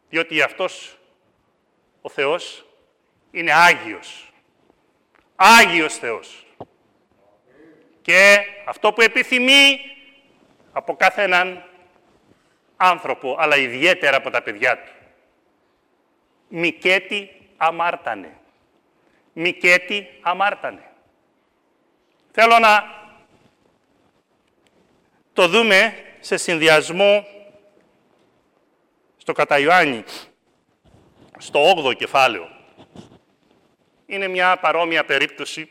Διότι αυτός ο Θεός είναι Άγιος. Άγιος Θεός. Και αυτό που επιθυμεί από κάθε έναν άνθρωπο, αλλά ιδιαίτερα από τα παιδιά του. Μικέτι αμάρτανε. Μικέτι αμάρτανε. Θέλω να το δούμε σε συνδυασμό στο κατά Ιωάννη, στο 8ο κεφάλαιο. Είναι μια παρόμοια περίπτωση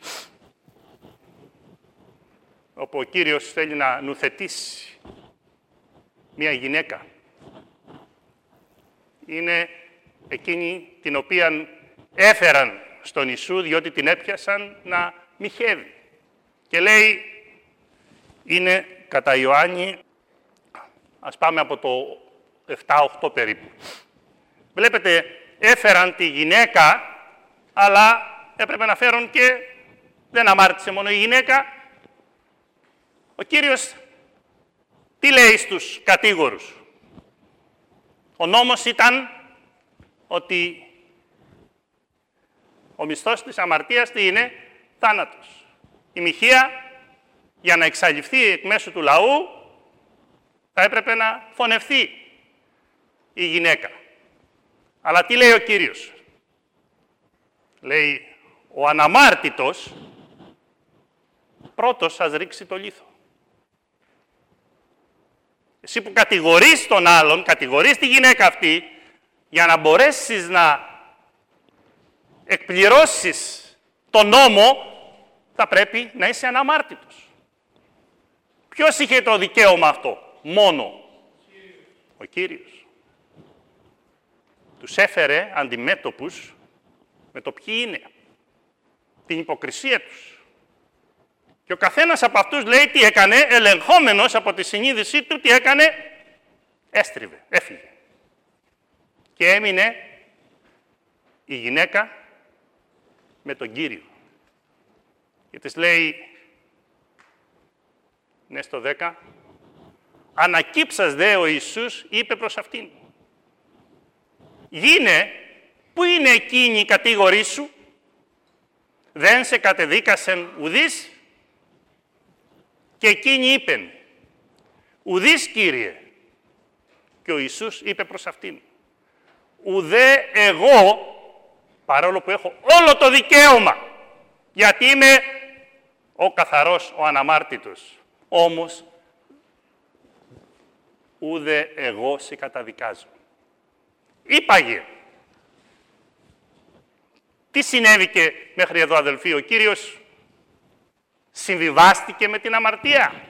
όπου ο Κύριος θέλει να νουθετήσει μια γυναίκα. Είναι εκείνη την οποία έφεραν στον Ιησού διότι την έπιασαν να μοιχεύει. Και λέει, είναι κατά Ιωάννη, ας πάμε από το 7-8 περίπου. Βλέπετε, έφεραν τη γυναίκα, αλλά έπρεπε να φέρουν και δεν αμάρτησε μόνο η γυναίκα. Ο Κύριος τι λέει στους κατήγορους? Ο νόμος ήταν ότι ο μισθός της αμαρτίας τι είναι? Θάνατος. Η μοιχεία, για να εξαλειφθεί εκ μέσου του λαού, θα έπρεπε να φωνευθεί η γυναίκα. Αλλά τι λέει ο Κύριος? Λέει, ο αναμάρτητος πρώτος σας ρίξει το λίθο. Εσύ που κατηγορείς τον άλλον, κατηγορείς τη γυναίκα αυτή, για να μπορέσεις να εκπληρώσεις τον νόμο, θα πρέπει να είσαι αναμάρτητος. Ποιος είχε το δικαίωμα αυτό? Μόνο ο Κύριος. Τους έφερε αντιμέτωπους με το ποιοι είναι, την υποκρισία τους. Και ο καθένας από αυτούς λέει τι έκανε, ελεγχόμενος από τη συνείδησή του, τι έκανε, έστριβε, έφυγε. Και έμεινε η γυναίκα με τον Κύριο. Και της λέει, ναι στο 10, ανακύψας δε ο Ιησούς είπε προς αυτήν, γίνε, πού είναι εκείνη η κατήγορή σου, δεν σε κατεδίκασεν ουδείς? Και εκείνη είπεν, ουδείς Κύριε. Και ο Ιησούς είπε προς αυτήν, ουδέ εγώ, παρόλο που έχω όλο το δικαίωμα, γιατί είμαι ο καθαρός, ο αναμάρτητος, όμως ουδέ εγώ σε καταδικάζω. Είπαγε. Τι συνέβηκε μέχρι εδώ, αδελφοί? Ο Κύριος συμβιβάστηκε με την αμαρτία.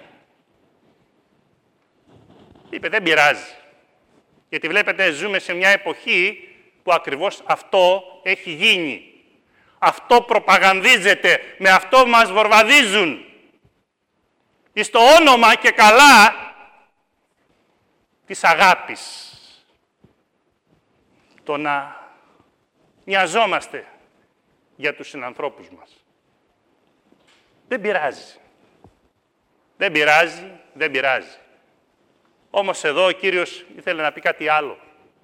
Είπε, δεν πειράζει. Γιατί βλέπετε, ζούμε σε μια εποχή που ακριβώς αυτό έχει γίνει. Αυτό προπαγανδίζεται, με αυτό μας βορβαδίζουν. Στο όνομα και καλά της αγάπης. Το να νοιαζόμαστε για τους συνανθρώπους μας. Δεν πειράζει. Δεν πειράζει, δεν πειράζει. Όμως εδώ ο Κύριος ήθελε να πει κάτι άλλο.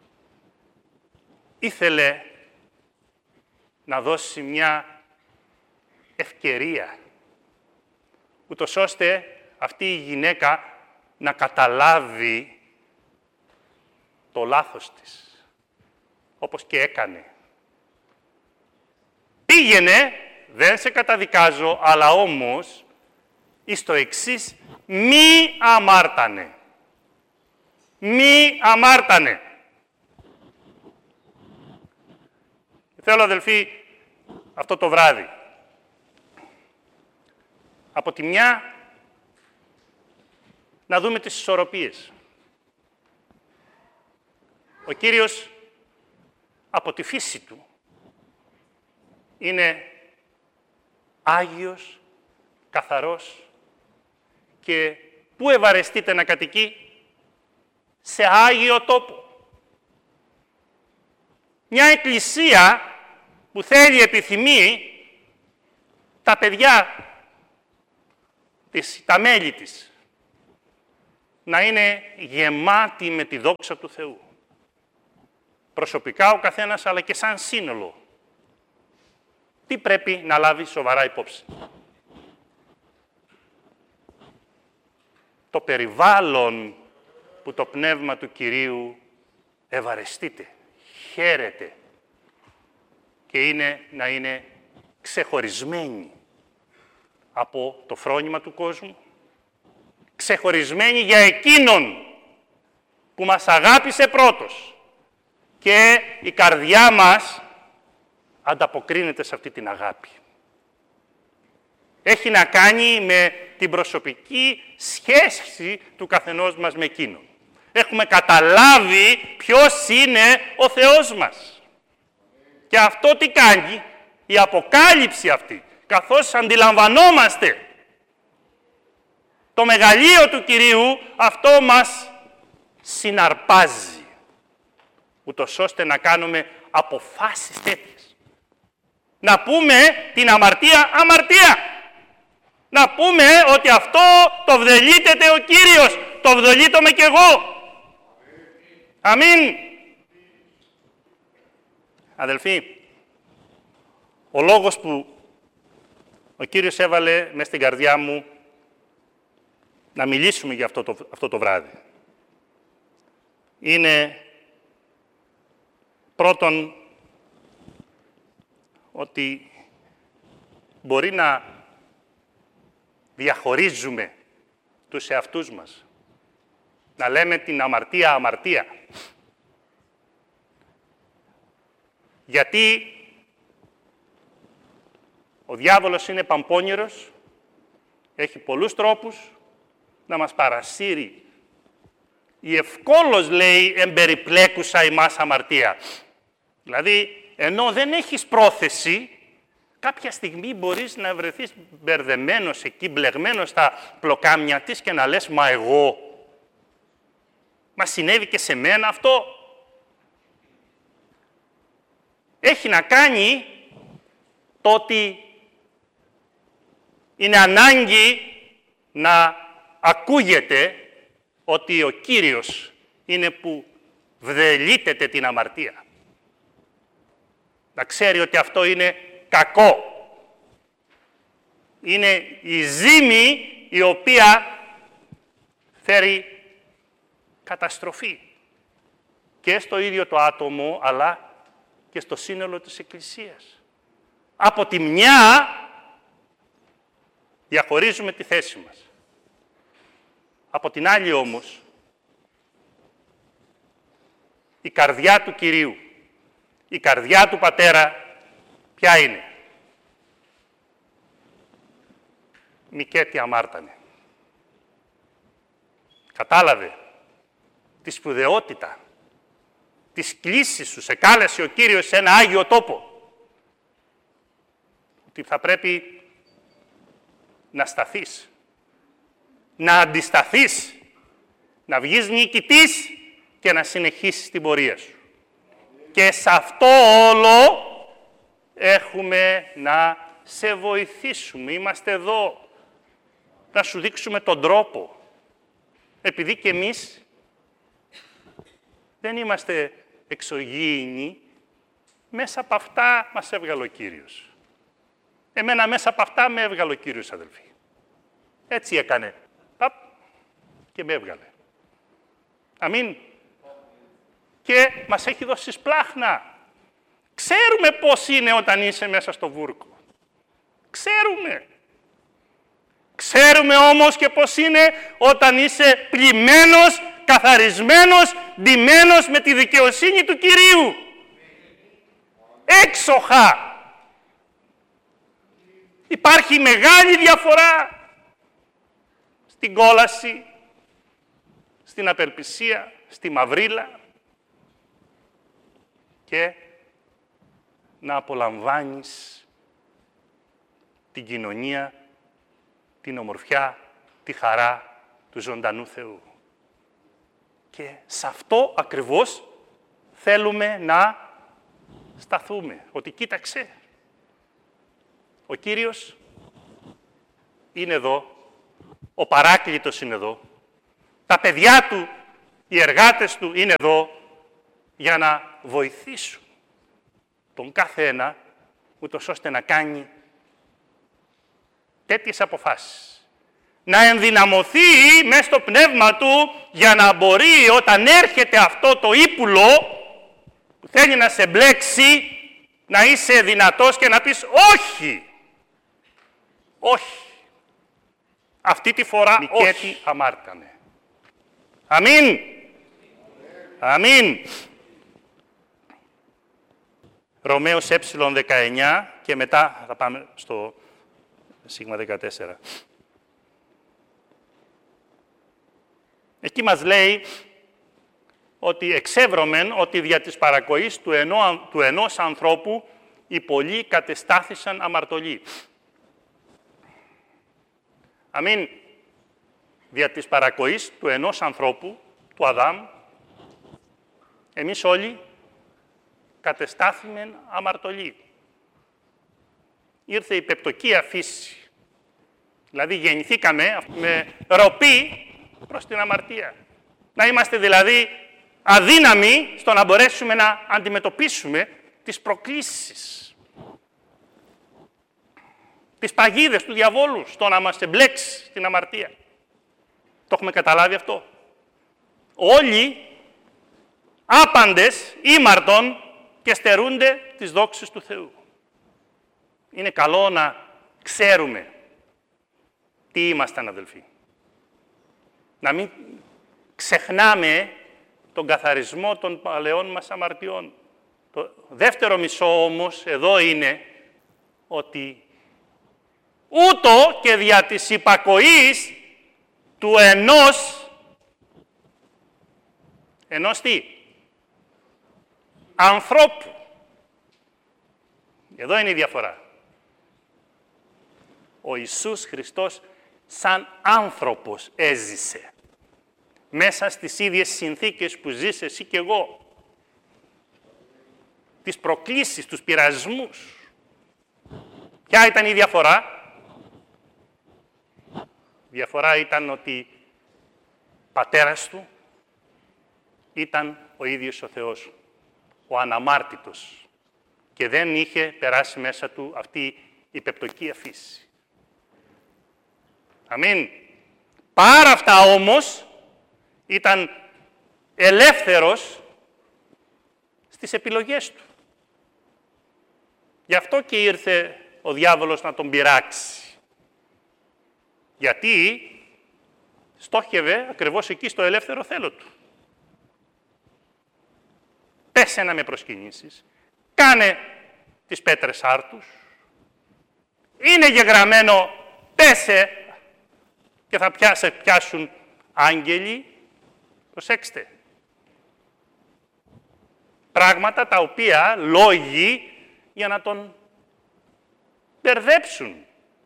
Ήθελε να δώσει μια ευκαιρία, ούτως ώστε αυτή η γυναίκα να καταλάβει το λάθος της, όπως και έκανε. Πήγαινε, δεν σε καταδικάζω, αλλά όμως εις το εξής, μη αμάρτανε. Μη αμάρτανε. Θέλω, αδελφοί, αυτό το βράδυ, από τη μια, να δούμε τις ισορροπίες. Ο Κύριος, από τη φύση του, είναι Άγιος, καθαρός και πού ευαρεστείται να κατοικεί? Σε Άγιο τόπο. Μια εκκλησία που θέλει, επιθυμεί τα παιδιά της, τα μέλη της, να είναι γεμάτοι με τη δόξα του Θεού. προσωπικά ο καθένας, αλλά και σαν σύνολο. Τι πρέπει να λάβει σοβαρά υπόψη? Το περιβάλλον που το Πνεύμα του Κυρίου ευαρεστείται, χαίρεται και να είναι ξεχωρισμένη από το φρόνημα του κόσμου, ξεχωρισμένη για εκείνον που μας αγάπησε πρώτος και η καρδιά μας ανταποκρίνεται σε αυτή την αγάπη. Έχει να κάνει με την προσωπική σχέση του καθενός μας με εκείνον. Έχουμε καταλάβει ποιος είναι ο Θεός μας. Και αυτό τι κάνει? Η αποκάλυψη αυτή, καθώς αντιλαμβανόμαστε το μεγαλείο του Κυρίου, αυτό μας συναρπάζει, ούτως ώστε να κάνουμε αποφάσεις τέτοιες. Να πούμε την αμαρτία, αμαρτία. Να πούμε ότι αυτό το βδελίτεται ο Κύριος, το βδελίτομαι κι εγώ. Αμήν. Αδελφοί, ο λόγος που ο Κύριος έβαλε μες στην καρδιά μου να μιλήσουμε για αυτό το βράδυ είναι πρώτον ότι μπορεί να διαχωρίζουμε τους εαυτούς μας. Να λέμε την αμαρτία, αμαρτία. Γιατί ο διάβολος είναι παμπώνυρος, έχει πολλούς τρόπους να μας παρασύρει. Η ευκόλως λέει εμπεριπλέκουσα ημάς αμαρτία. Δηλαδή, ενώ δεν έχεις πρόθεση, κάποια στιγμή μπορείς να βρεθείς μπερδεμένος εκεί, μπλεγμένος στα πλοκάμια της και να λες «Μα εγώ, μα συνέβη και σε μένα αυτό». Έχει να κάνει το ότι είναι ανάγκη να ακούγεται ότι ο Κύριος είναι που βδελίτεται την αμαρτία. Να ξέρει ότι αυτό είναι κακό. Είναι η ζήμη η οποία φέρει καταστροφή και στο ίδιο το άτομο, αλλά και στο σύνολο της Εκκλησίας. Από τη μια διαχωρίζουμε τη θέση μας. Από την άλλη όμως, η καρδιά του Κυρίου, η καρδιά του Πατέρα, ποια είναι? Μικέτη αμάρτανε. Κατάλαβε τη σπουδαιότητα της κλήσης σου. Σε κάλεσε ο Κύριος σε ένα Άγιο τόπο. Ότι θα πρέπει να σταθείς, να αντισταθείς, να βγεις νικητής και να συνεχίσεις την πορεία σου. Και σε αυτό όλο έχουμε να σε βοηθήσουμε. Είμαστε εδώ να σου δείξουμε τον τρόπο. Επειδή και εμείς δεν είμαστε εξωγήινοι, μέσα από αυτά μας έβγαλε ο Κύριος. Εμένα μέσα από αυτά με έβγαλε ο Κύριος, αδελφοί. Έτσι έκανε. Παπ, και με έβγαλε. Αμήν. Και μας έχει δώσει σπλάχνα. Ξέρουμε πώς είναι όταν είσαι μέσα στο βούρκο. Ξέρουμε. Ξέρουμε όμως και πώς είναι όταν είσαι πλημμένος, καθαρισμένος, ντυμένος με τη δικαιοσύνη του Κυρίου. Έξοχα. Υπάρχει μεγάλη διαφορά στην κόλαση, στην απελπισία, στη μαυρίλα και να απολαμβάνεις την κοινωνία, την ομορφιά, τη χαρά του ζωντανού Θεού. Και σε αυτό ακριβώς θέλουμε να σταθούμε. Ότι κοίταξε, ο Κύριος είναι εδώ, ο Παράκλητος είναι εδώ, τα παιδιά Του, οι εργάτες Του είναι εδώ για να βοηθήσουν τον κάθε ένα, ούτως ώστε να κάνει τέτοιες αποφάσεις. Να ενδυναμωθεί μέσα στο πνεύμα του για να μπορεί όταν έρχεται αυτό το ύπουλο που θέλει να σε μπλέξει, να είσαι δυνατός και να πεις όχι. Όχι. Αυτή τη φορά Μικέτη αμάρτανε. Αμήν. Αμήν. Ρωμαίος ε19 και μετά θα πάμε στο σίγμα 14. Εκεί μας λέει ότι εξεύρωμεν ότι δια της παρακοής του ενός ανθρώπου οι πολλοί κατεστάθησαν αμαρτωλοί. Αμήν. Δια της παρακοής του ενός ανθρώπου, του Αδάμ, εμείς όλοι κατεστάθημεν αμαρτωλοί. Ήρθε η πεπτοκία φύση. Δηλαδή γεννηθήκαμε με ροπή προς την αμαρτία. Να είμαστε δηλαδή αδύναμοι στο να μπορέσουμε να αντιμετωπίσουμε τις προκλήσεις, τις παγίδες του διαβόλου, στο να μας εμπλέξει στην αμαρτία. Το έχουμε καταλάβει αυτό. Όλοι άπαντες ήμαρτον και στερούνται τις δόξες του Θεού. Είναι καλό να ξέρουμε τι ήμασταν, αδελφοί. Να μην ξεχνάμε τον καθαρισμό των παλαιών μας αμαρτιών. Το δεύτερο μισό όμως εδώ είναι ότι ούτω και δια της υπακοής του ενός τι? Ανθρώπου. Εδώ είναι η διαφορά. Ο Ιησούς Χριστός σαν άνθρωπος έζησε μέσα στις ίδιες συνθήκες που ζεις εσύ και εγώ. Τις προκλήσεις, τους πειρασμούς. Ποια ήταν η διαφορά? Η διαφορά ήταν ότι πατέρας του ήταν ο ίδιος ο Θεός, ο αναμάρτητος, και δεν είχε περάσει μέσα του αυτή η πεπτοκία φύση. Αμήν. Παρά αυτά όμως ήταν ελεύθερος στις επιλογές του. Γι' αυτό και ήρθε ο διάβολος να τον πειράξει. Γιατί στόχευε ακριβώς εκεί στο ελεύθερο θέλω του. Πέσε να με προσκυνήσεις, κάνε τις πέτρες άρτους, είναι γεγραμμένο, πέσε και θα σε πιάσουν άγγελοι. Προσέξτε. Πράγματα τα οποία λόγοι για να τον μπερδέψουν.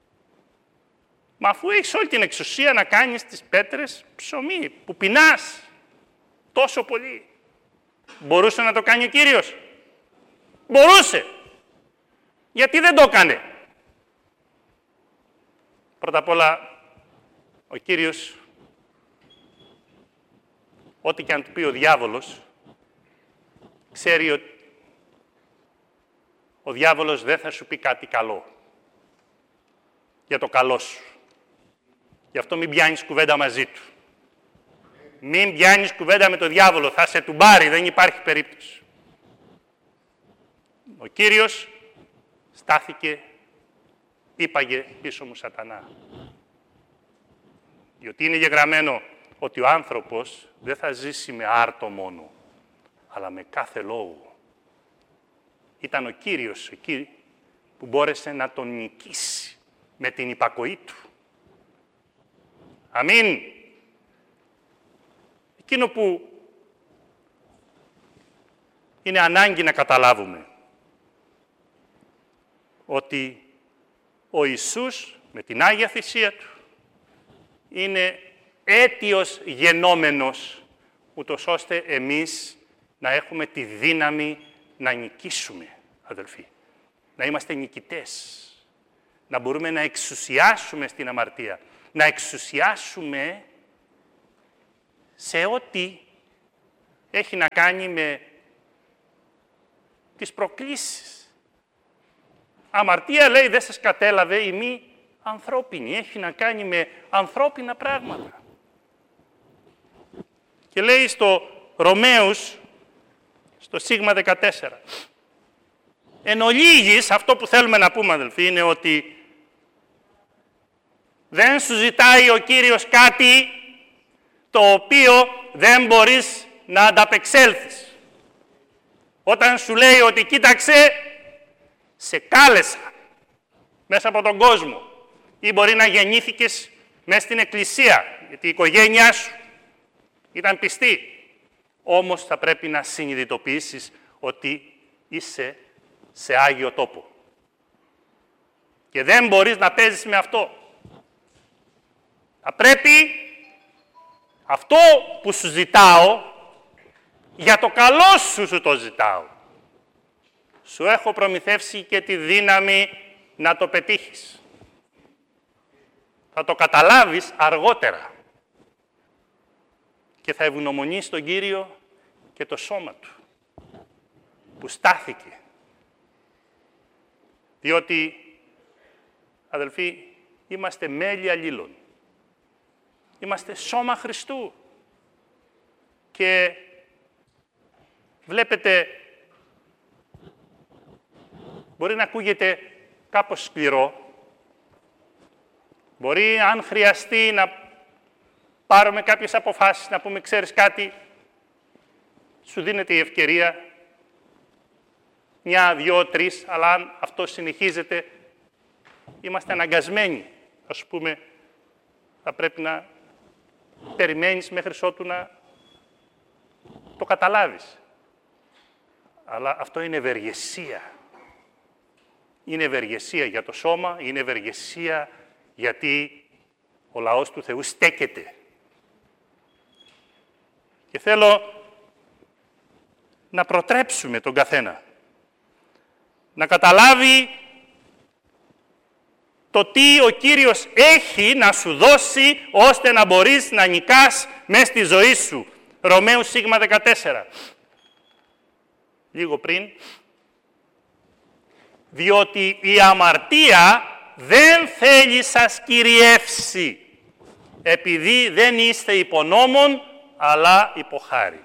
Μα αφού έχεις όλη την εξουσία να κάνεις τις πέτρες ψωμί, που πεινάς τόσο πολύ. Μπορούσε να το κάνει ο Κύριος? Μπορούσε. Γιατί δεν το έκανε? Πρώτα απ' όλα, ο Κύριος, ό,τι και αν του πει ο διάβολος, ξέρει ότι ο διάβολος δεν θα σου πει κάτι καλό. Για το καλό σου. Γι' αυτό μην πιάνεις κουβέντα μαζί του. Μην πιάνεις κουβέντα με τον διάβολο. Θα σε τουμπάρει, δεν υπάρχει περίπτωση. Ο Κύριος στάθηκε, είπαγε πίσω μου Σατανά. Διότι είναι γεγραμμένο ότι ο άνθρωπος δεν θα ζήσει με άρτο μόνο, αλλά με κάθε λόγο. Ήταν ο Κύριος εκεί που μπόρεσε να τον νικήσει με την υπακοή του. Αμήν. Εκείνο που είναι ανάγκη να καταλάβουμε, ότι ο Ιησούς με την Άγια Θυσία του είναι αίτιος γενόμενος, ούτως ώστε εμείς να έχουμε τη δύναμη να νικήσουμε, αδελφοί. Να είμαστε νικητές. Να μπορούμε να εξουσιάσουμε στην αμαρτία. Να εξουσιάσουμε σε ό,τι έχει να κάνει με τις προκλήσεις. Αμαρτία, λέει, δεν σας κατέλαβε η μη ανθρώπινη. Έχει να κάνει με ανθρώπινα πράγματα. Και λέει στο Ρωμαίους, στο Σίγμα 14. Εν ολίγης, αυτό που θέλουμε να πούμε, αδελφοί, είναι ότι δεν σου ζητάει ο Κύριος κάτι το οποίο δεν μπορείς να ανταπεξέλθεις. Όταν σου λέει ότι κοίταξε, σε κάλεσα μέσα από τον κόσμο, ή μπορεί να γεννήθηκες μέσα στην εκκλησία, γιατί η οικογένειά σου ήταν πιστή. Όμως θα πρέπει να συνειδητοποιήσεις ότι είσαι σε Άγιο τόπο. Και δεν μπορείς να παίζεις με αυτό. Θα πρέπει αυτό που σου ζητάω, για το καλό σου το ζητάω. Σου έχω προμηθεύσει και τη δύναμη να το πετύχεις. Θα το καταλάβεις αργότερα. Και θα ευγνωμονείς τον Κύριο και το σώμα Του, που στάθηκε. Διότι, αδελφοί, είμαστε μέλη αλλήλων. Είμαστε σώμα Χριστού. Και βλέπετε, μπορεί να ακούγεται κάπως σκληρό. Μπορεί, αν χρειαστεί, να πάρουμε κάποιες αποφάσεις, να πούμε, ξέρεις κάτι, σου δίνεται η ευκαιρία, 1, 2, 3, αλλά αν αυτό συνεχίζεται, είμαστε αναγκασμένοι. Ας πούμε, θα πρέπει να περιμένεις μέχρι ότου να το καταλάβεις. Αλλά αυτό είναι ευεργεσία. Είναι ευεργεσία για το σώμα, είναι ευεργεσία γιατί ο λαός του Θεού στέκεται. Και θέλω να προτρέψουμε τον καθένα να καταλάβει το τι ο Κύριος έχει να σου δώσει ώστε να μπορείς να νικάς μέσα στη ζωή σου. Ρωμαίους Σίγμα 14. Λίγο πριν. Διότι η αμαρτία δεν θέλει σας κυριεύσει, επειδή δεν είστε υπονόμων, αλλά υποχάρη.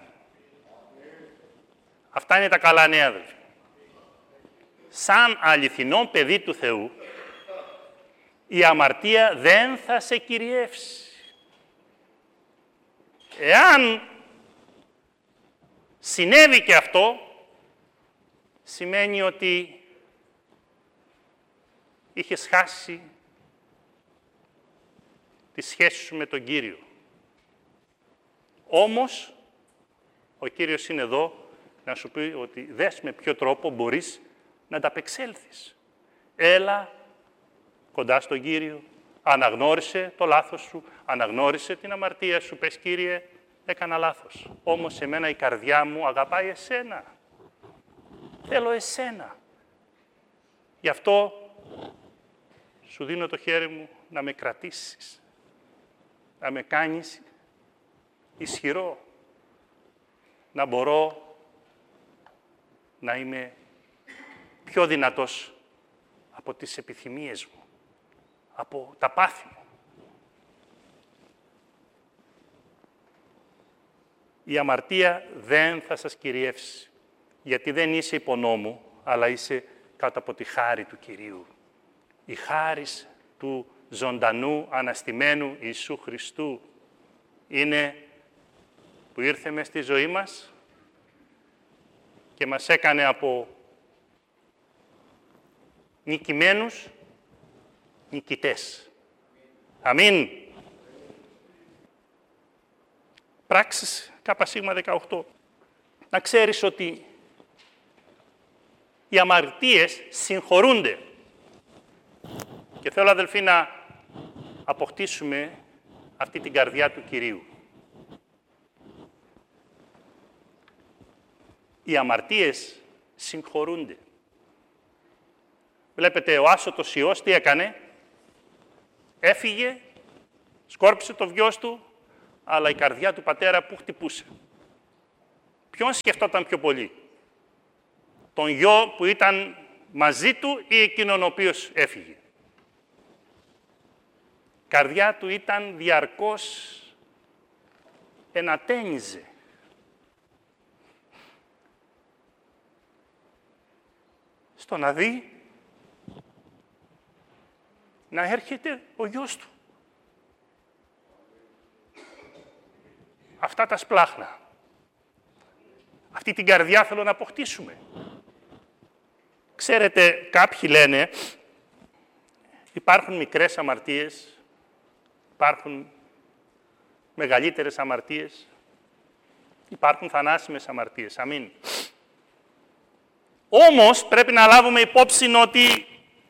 Αυτά είναι τα καλά νέα, αδελφοί. Σαν αληθινό παιδί του Θεού, η αμαρτία δεν θα σε κυριεύσει. Εάν συνέβη και αυτό, σημαίνει ότι είχες χάσει τη σχέση σου με τον Κύριο. Όμως, ο Κύριος είναι εδώ να σου πει ότι δες με ποιο τρόπο μπορείς να ανταπεξέλθεις. Έλα κοντά στον Κύριο, αναγνώρισε το λάθος σου, αναγνώρισε την αμαρτία σου, πες Κύριε, έκανα λάθος. Όμως εμένα η καρδιά μου αγαπάει εσένα. Θέλω εσένα. Γι' αυτό σου δίνω το χέρι μου να με κρατήσεις, να με κάνεις ισχυρό, να μπορώ να είμαι πιο δυνατός από τις επιθυμίες μου, από τα πάθη μου. Η αμαρτία δεν θα σας κυριεύσει, γιατί δεν είσαι υπό νόμο, αλλά είσαι κάτω από τη χάρη του Κυρίου. Η χάρις του ζωντανού, αναστημένου Ιησού Χριστού είναι που ήρθε μες στη ζωή μας και μας έκανε από νικημένους νικητές. Αμήν. Πράξεις ΚΣ 18. Να ξέρεις ότι οι αμαρτίες συγχωρούνται. Και θέλω, αδελφοί, να αποκτήσουμε αυτή την καρδιά του Κυρίου. Οι αμαρτίες συγχωρούνται. Βλέπετε, ο άσωτος Υιός τι έκανε? Έφυγε, σκόρπισε το βιός του, αλλά η καρδιά του πατέρα που χτυπούσε. Ποιον σκεφτόταν πιο πολύ? τον γιο που ήταν μαζί του ή εκείνον ο οποίος έφυγε. Η καρδιά του ήταν διαρκώς ενατένιζε. Στο να δει να έρχεται ο γιος του. Αυτά τα σπλάχνα. Αυτή την καρδιά θέλω να αποκτήσουμε. Ξέρετε, κάποιοι λένε, υπάρχουν μικρές αμαρτίες, υπάρχουν μεγαλύτερες αμαρτίες, υπάρχουν θανάσιμες αμαρτίες. Αμήν. Όμως, πρέπει να λάβουμε υπόψη ότι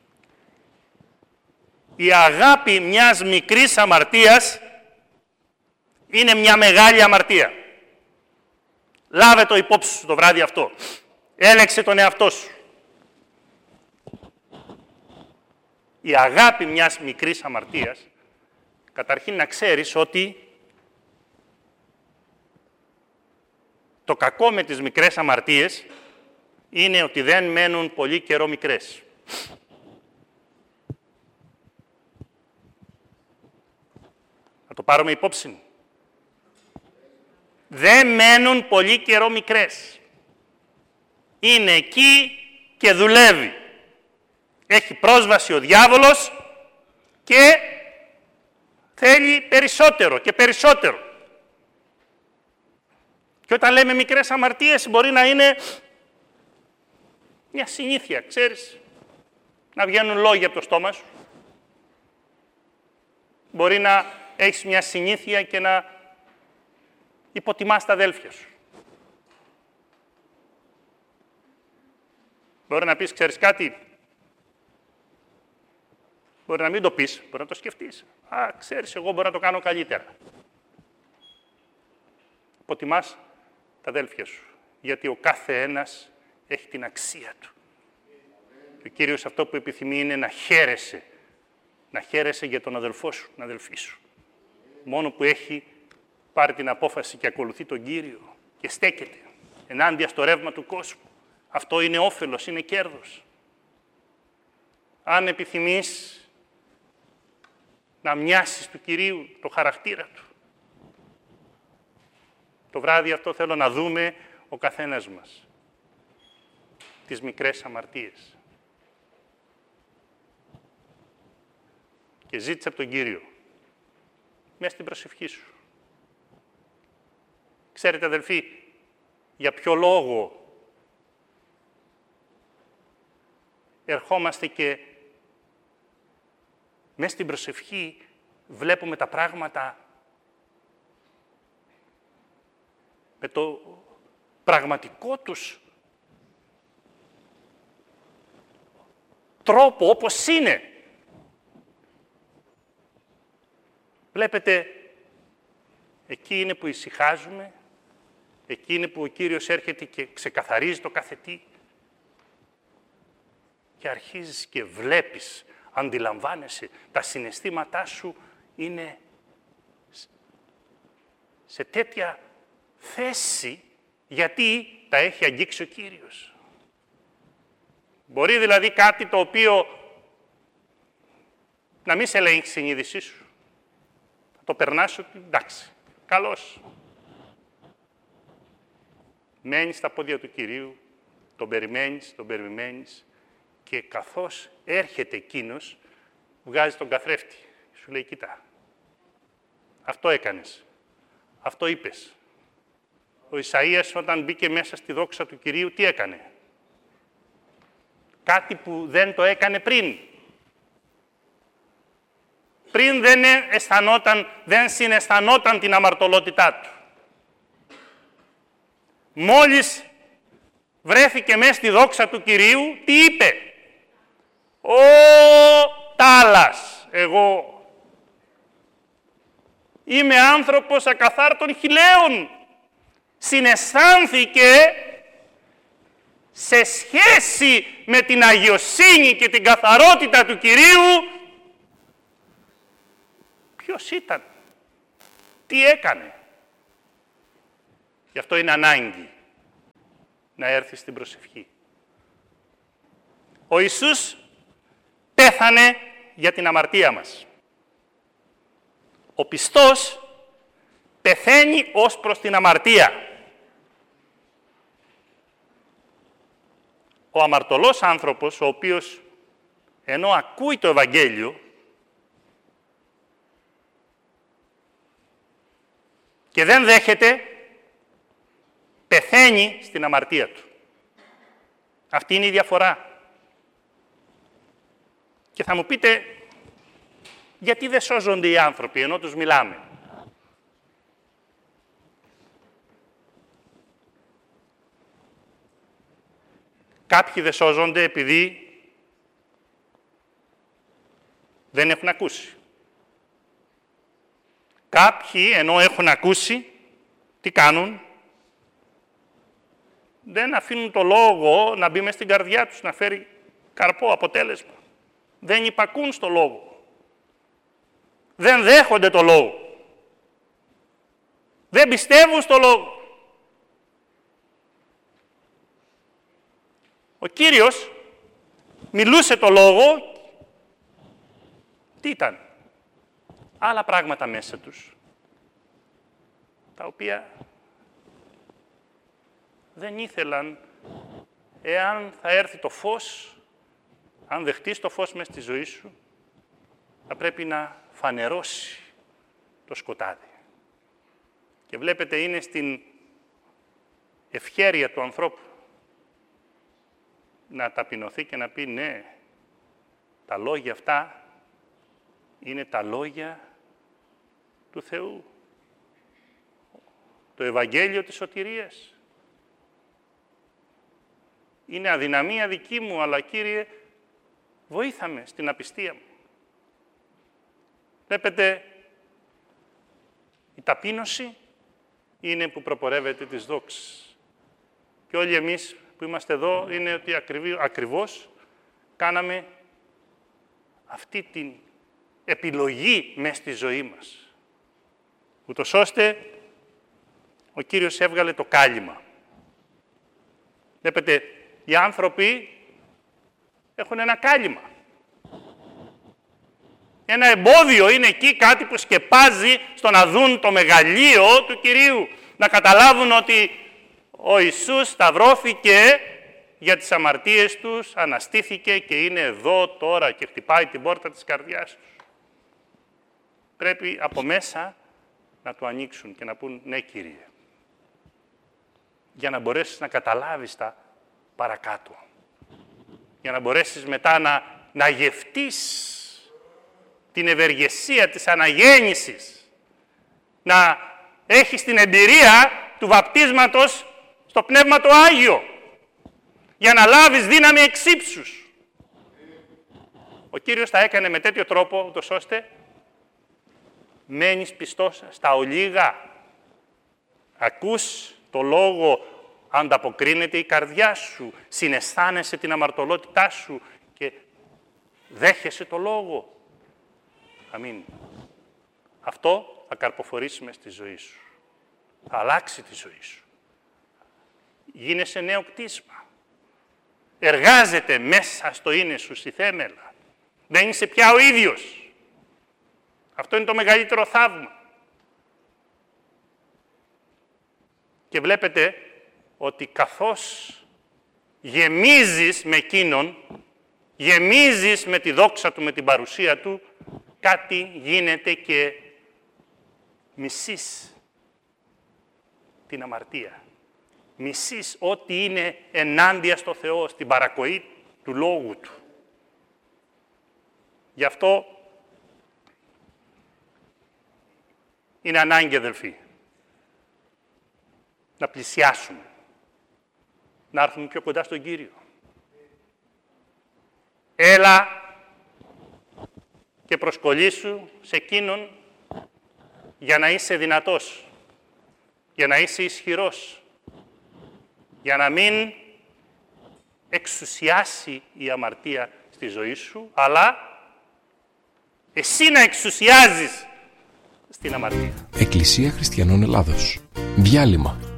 η αγάπη μιας μικρής αμαρτίας είναι μια μεγάλη αμαρτία. Λάβε το υπόψη σου το βράδυ αυτό. Έλεξε τον εαυτό σου. Η αγάπη μιας μικρής αμαρτίας, καταρχήν να ξέρεις ότι το κακό με τις μικρές αμαρτίες είναι ότι δεν μένουν πολύ καιρό μικρές. Να το πάρουμε υπόψη. Δεν μένουν πολύ καιρό μικρές. Είναι εκεί και δουλεύει. Έχει πρόσβαση ο διάβολος και θέλει περισσότερο και περισσότερο. Και όταν λέμε μικρές αμαρτίες μπορεί να είναι μια συνήθεια, ξέρεις, να βγαίνουν λόγια από το στόμα σου. Μπορεί να έχεις μια συνήθεια και να υποτιμάς τα αδέλφια σου. Μπορεί να πεις, ξέρεις κάτι, μπορεί να μην το πεις, μπορεί να το σκεφτείς. Α, ξέρεις, εγώ μπορώ να το κάνω καλύτερα. Υποτιμάς τα αδέλφια σου, γιατί ο κάθε ένας έχει την αξία του. Και ο Κύριος αυτό που επιθυμεί είναι να χαίρεσαι. Να χαίρεσαι για τον αδελφό σου, την αδελφή σου. Μόνο που έχει πάρει την απόφαση και ακολουθεί τον Κύριο και στέκεται ενάντια στο ρεύμα του κόσμου. Αυτό είναι όφελος, είναι κέρδος. Αν επιθυμείς να μοιάσεις του Κυρίου το χαρακτήρα του, το βράδυ αυτό θέλω να δούμε ο καθένας μας. Τις μικρές αμαρτίες. Και ζήτησε από τον Κύριο, μέσα στην προσευχή σου. Ξέρετε, αδελφοί, για ποιο λόγο ερχόμαστε και μέσα στην προσευχή βλέπουμε τα πράγματα με το πραγματικό τους τρόπο, όπως είναι. Βλέπετε, εκεί είναι που ησυχάζουμε, εκεί είναι που ο Κύριος έρχεται και ξεκαθαρίζει το κάθε τι και αρχίζεις και βλέπεις, αντιλαμβάνεσαι, τα συναισθήματά σου είναι σε τέτοια θέση γιατί τα έχει αγγίξει ο Κύριος. Μπορεί δηλαδή κάτι το οποίο να μην σε ελέγχει η συνείδησή σου. Το περνάς ότι εντάξει, καλώς. Μένεις στα πόδια του Κυρίου, τον περιμένεις και καθώς έρχεται εκείνος, βγάζει τον καθρέφτη. Σου λέει, κοίτα, αυτό έκανες, αυτό είπες. Ο Ισαΐας όταν μπήκε μέσα στη δόξα του Κυρίου, τι έκανε? Κάτι που δεν το έκανε πριν. Πριν δεν συναισθανόταν την αμαρτωλότητά του. Μόλις βρέθηκε μέσα στη δόξα του Κυρίου, τι είπε? «Ω τάλας, εγώ είμαι άνθρωπος ακαθάρτων χιλέων». Συναισθάνθηκε σε σχέση με την αγιοσύνη και την καθαρότητα του Κυρίου. Ποιος ήταν, τι έκανε. Γι' αυτό είναι ανάγκη να έρθει στην προσευχή. Ο Ιησούς πέθανε για την αμαρτία μας. Ο πιστός πεθαίνει ως προς την αμαρτία. Ο αμαρτωλός άνθρωπος, ο οποίος ενώ ακούει το Ευαγγέλιο και δεν δέχεται, πεθαίνει στην αμαρτία του. Αυτή είναι η διαφορά. Και θα μου πείτε, γιατί δεν σώζονται οι άνθρωποι ενώ τους μιλάμε? Κάποιοι δεν σώζονται επειδή δεν έχουν ακούσει. Κάποιοι, ενώ έχουν ακούσει, τι κάνουν? Δεν αφήνουν το λόγο να μπει μες στην καρδιά τους, να φέρει καρπό, αποτέλεσμα. Δεν υπακούν στο λόγο. Δεν δέχονται το λόγο. Δεν πιστεύουν στο λόγο. Ο Κύριος μιλούσε το λόγο. Τι ήταν? Άλλα πράγματα μέσα τους, τα οποία δεν ήθελαν, εάν θα έρθει το φως, αν δεχτείς το φως μες στη ζωή σου, θα πρέπει να φανερώσει το σκοτάδι. Και βλέπετε, είναι στην ευχέρεια του ανθρώπου να ταπεινωθεί και να πει ναι, τα λόγια αυτά είναι τα λόγια του Θεού. Το Ευαγγέλιο της σωτηρίας. Είναι αδυναμία δική μου, αλλά Κύριε, βοήθαμε στην απιστία μου. Βλέπετε, η ταπείνωση είναι που προπορεύεται της δόξης. Και όλοι εμείς που είμαστε εδώ είναι ότι ακριβώς κάναμε αυτή την επιλογή μες στη ζωή μας. Ούτως ώστε ο Κύριος έβγαλε το κάλυμα. Βλέπετε, οι άνθρωποι έχουν ένα κάλυμα. Ένα εμπόδιο είναι εκεί, κάτι που σκεπάζει στο να δουν το μεγαλείο του Κυρίου. Να καταλάβουν ότι ο Ιησούς σταυρώθηκε για τις αμαρτίες τους, αναστήθηκε και είναι εδώ τώρα και χτυπάει την πόρτα της καρδιάς τους. Πρέπει από μέσα να του ανοίξουν και να πούν ναι, Κύριε. Για να μπορέσεις να καταλάβεις τα παρακάτω. Για να μπορέσεις μετά να γευτείς την ευεργεσία της αναγέννησης. Να έχεις την εμπειρία του βαπτίσματος στο Πνεύμα το Άγιο. Για να λάβεις δύναμη εξύψους. Ο Κύριος τα έκανε με τέτοιο τρόπο, ούτως ώστε μένεις πιστός στα ολίγα. Ακούς το λόγο, ανταποκρίνεται η καρδιά σου, συναισθάνεσαι την αμαρτωλότητά σου και δέχεσαι το λόγο. Αμήν. Αυτό θα καρποφορήσει μες στη ζωή σου. Θα αλλάξει τη ζωή σου. Γίνεσαι νέο κτίσμα. Εργάζεται μέσα στο είναι σου, στη θέμελα. Δεν είσαι πια ο ίδιος. Αυτό είναι το μεγαλύτερο θαύμα. Και βλέπετε ότι καθώς γεμίζεις με εκείνον, γεμίζεις με τη δόξα του, με την παρουσία του, κάτι γίνεται και μισείς την αμαρτία. Μισείς ό,τι είναι ενάντια στο Θεό, στην παρακοή του Λόγου Του. Γι' αυτό είναι ανάγκη, αδελφοί, να πλησιάσουμε, να έρθουμε πιο κοντά στον Κύριο. Έλα και προσκολήσου σε εκείνον για να είσαι δυνατός, για να είσαι ισχυρός, για να μην εξουσιάσει η αμαρτία στη ζωή σου, αλλά εσύ να εξουσιάζεις στην αμαρτία. Εκκλησία Χριστιανών Ελλάδος. Διάλειμμα.